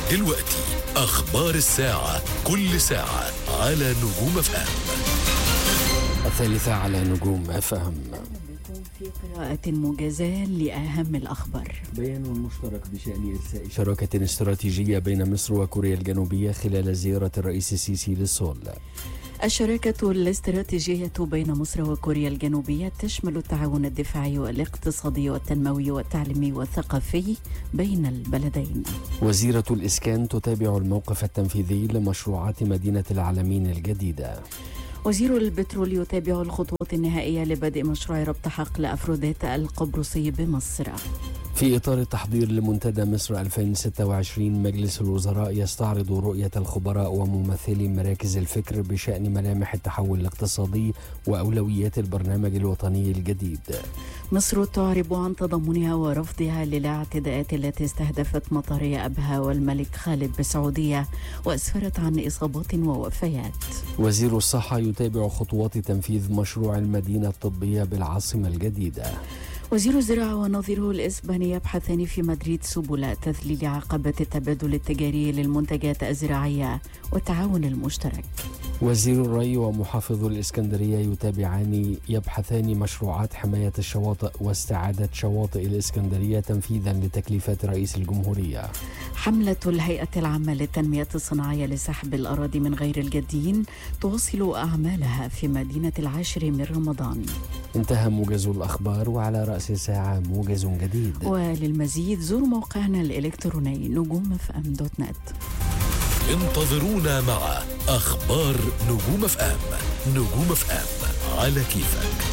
دلوقتي أخبار الساعة، كل ساعة على نجوم FM. 3 على نجوم FM. في قراءة موجزة لأهم الأخبار. بيان مشترك بشأن إرساء شراكة استراتيجية بين مصر وكوريا الجنوبية خلال زيارة الرئيس السيسي للصول. الشراكة الاستراتيجية بين مصر وكوريا الجنوبية تشمل التعاون الدفاعي والاقتصادي والتنموي والتعليمي والثقافي بين البلدين. وزيرة الإسكان تتابع الموقف التنفيذي لمشروعات مدينة العالمين الجديدة. وزير البترول يتابع الخطوات النهائية لبدء مشروع ربط حقل أفروديت القبرصي بمصر. في إطار التحضير لمنتدى مصر 2026، مجلس الوزراء يستعرض رؤية الخبراء وممثلي مراكز الفكر بشأن ملامح التحول الاقتصادي وأولويات البرنامج الوطني الجديد. مصر تعرب عن تضامنها ورفضها للاعتداءات التي استهدفت مطار أبها والملك خالد بالسعودية وأسفرت عن إصابات ووفيات. وزير الصحة يتابع خطوات تنفيذ مشروع المدينة الطبية بالعاصمة الجديدة. وزير الزراعة ونظيره الإسباني يبحثان في مدريد سبل تذليل عقبة التبادل التجاري للمنتجات الزراعية والتعاون المشترك. وزير الري ومحافظ الإسكندرية يبحثان مشروعات حماية الشواطئ واستعادة شواطئ الإسكندرية تنفيذا لتكليفات رئيس الجمهورية. حملة الهيئة العامة للتنمية الصناعية لسحب الأراضي من غير الجادين تواصل أعمالها في مدينة 10 من رمضان. انتهى موجز الأخبار، وعلى رأس الساعة موجز جديد. وللمزيد زوروا موقعنا الإلكتروني nujumfm.net. انتظرونا مع أخبار نجوم FM. نجوم FM على كيفك.